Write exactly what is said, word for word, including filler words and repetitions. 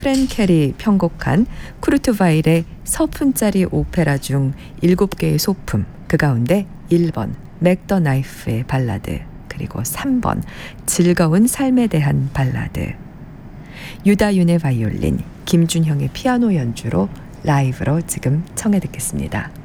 프렌 캐리 편곡한 쿠르트 바일의 서푼짜리 오페라 중 일곱 개의 소품, 그 가운데 일 번 맥 더 나이프의 발라드, 그리고 삼 번 즐거운 삶에 대한 발라드. 유다윤의 바이올린, 김준형의 피아노 연주로 라이브로 지금 청해 듣겠습니다.